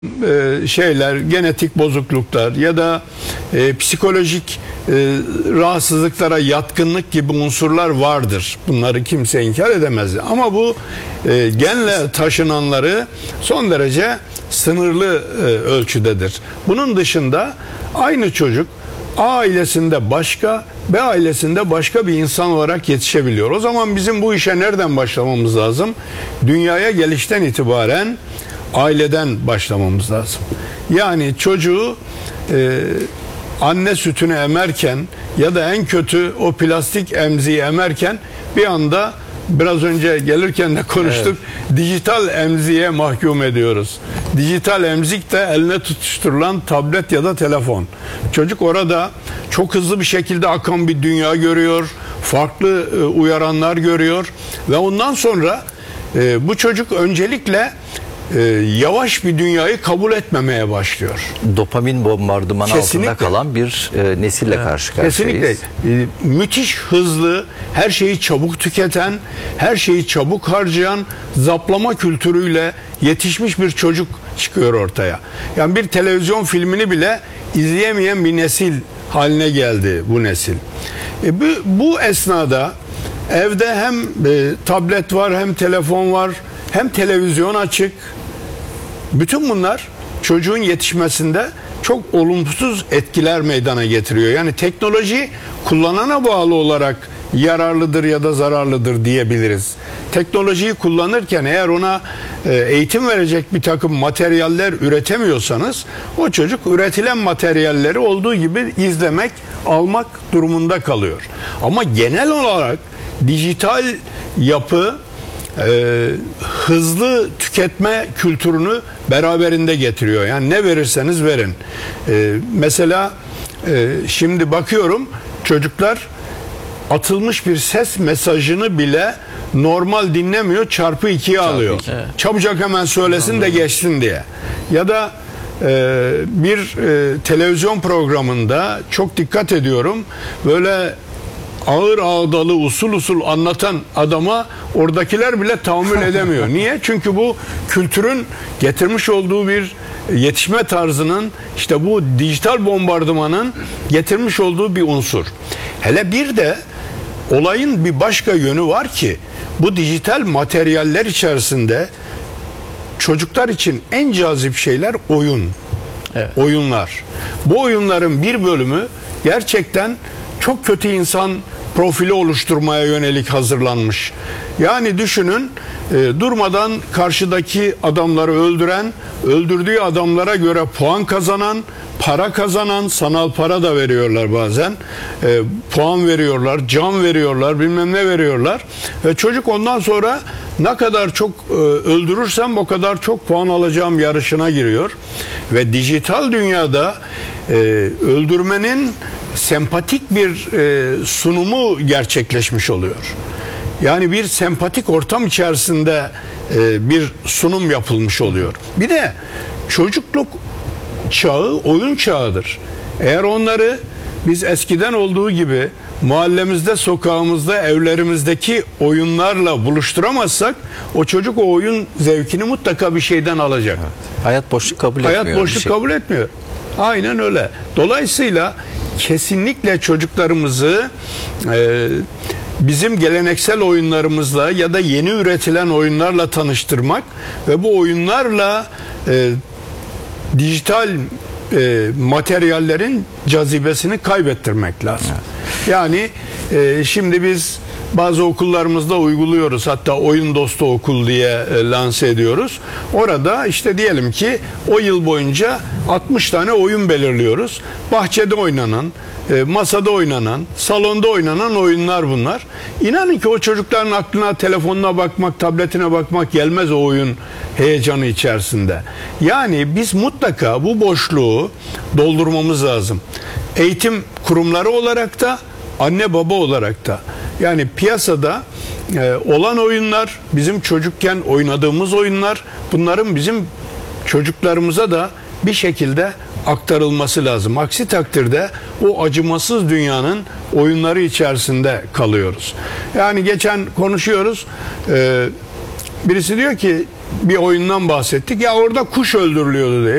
Şeyler, genetik bozukluklar ya da psikolojik rahatsızlıklara yatkınlık gibi unsurlar vardır. Bunları kimse inkar edemez. Ama bu genle taşınanları son derece sınırlı ölçüdedir. Bunun dışında aynı çocuk A ailesinde başka, B ailesinde başka bir insan olarak yetişebiliyor. O zaman bizim bu işe nereden başlamamız lazım? Dünyaya gelişten itibaren aileden başlamamız lazım. Yani çocuğu anne sütünü emerken ya da en kötü o plastik emziği emerken bir anda, biraz önce gelirken de konuştuk, dijital emziğe mahkum ediyoruz. Dijital emzik de eline tutuşturulan tablet ya da telefon. Çocuk orada çok hızlı bir şekilde akan bir dünya görüyor, farklı uyaranlar görüyor ve ondan sonra bu çocuk öncelikle yavaş bir dünyayı kabul etmemeye başlıyor. Dopamin bombardımanı altında kalan bir nesille karşı karşıyayız. Kesinlikle. Müthiş hızlı, her şeyi çabuk tüketen, her şeyi çabuk harcayan, zaplama kültürüyle yetişmiş bir çocuk çıkıyor ortaya. Yani bir televizyon filmini bile izleyemeyen bir nesil haline geldi bu nesil. Bu esnada evde hem tablet var, hem telefon var, hem televizyon açık. Bütün bunlar çocuğun yetişmesinde çok olumsuz etkiler meydana getiriyor. Yani teknoloji kullanana bağlı olarak yararlıdır ya da zararlıdır diyebiliriz. Teknolojiyi kullanırken eğer ona eğitim verecek bir takım materyaller üretemiyorsanız, o çocuk üretilen materyalleri olduğu gibi izlemek, almak durumunda kalıyor. Ama genel olarak dijital yapı hızlı tüketme kültürünü beraberinde getiriyor. Yani ne verirseniz verin. Mesela şimdi bakıyorum, çocuklar atılmış bir ses mesajını bile normal dinlemiyor, çarpı 2'ye alıyor. Evet. Çabucak hemen söylesin de geçsin diye. Ya da bir televizyon programında çok dikkat ediyorum, böyle ağır ağdalı, usul usul anlatan adama oradakiler bile tahammül edemiyor. Niye? Çünkü bu kültürün getirmiş olduğu bir yetişme tarzının, işte bu dijital bombardımanın getirmiş olduğu bir unsur. Hele bir de olayın bir başka yönü var ki, bu dijital materyaller içerisinde çocuklar için en cazip şeyler oyun. Evet. Oyunlar. Bu oyunların bir bölümü gerçekten çok kötü insan profili oluşturmaya yönelik hazırlanmış. Yani düşünün, durmadan karşıdaki adamları öldüren, öldürdüğü adamlara göre puan kazanan, para kazanan, sanal para da veriyorlar bazen, puan veriyorlar, can veriyorlar, bilmem ne veriyorlar ve çocuk ondan sonra ne kadar çok öldürürsem o kadar çok puan alacağım yarışına giriyor ve dijital dünyada öldürmenin sempatik bir sunumu gerçekleşmiş oluyor. Yani bir sempatik ortam içerisinde bir sunum yapılmış oluyor. Bir de çocukluk çağı oyun çağıdır. Eğer onları biz eskiden olduğu gibi mahallemizde, sokağımızda, evlerimizdeki oyunlarla buluşturamazsak, o çocuk o oyun zevkini mutlaka bir şeyden alacak. Evet. Hayat boşluk kabul etmiyor. Hayat boşluk kabul etmiyor. Aynen öyle. Dolayısıyla kesinlikle çocuklarımızı bizim geleneksel oyunlarımızla ya da yeni üretilen oyunlarla tanıştırmak ve bu oyunlarla dijital materyallerin cazibesini kaybettirmek lazım. Evet. Yani şimdi biz bazı okullarımızda uyguluyoruz. Hatta oyun dostu okul diye lanse ediyoruz. Orada işte diyelim ki o yıl boyunca 60 tane oyun belirliyoruz. Bahçede oynanan, masada oynanan, salonda oynanan oyunlar bunlar. İnanın ki o çocukların aklına telefonuna bakmak, tabletine bakmak gelmez o oyun heyecanı içerisinde. Yani biz mutlaka bu boşluğu doldurmamız lazım. Eğitim kurumları olarak da, anne baba olarak da. Yani piyasada olan oyunlar, bizim çocukken oynadığımız oyunlar, bunların bizim çocuklarımıza da bir şekilde aktarılması lazım. Aksi takdirde o acımasız dünyanın oyunları içerisinde kalıyoruz. Yani geçen konuşuyoruz. Birisi diyor ki bir oyundan bahsettik. Ya orada kuş öldürülüyordu diye.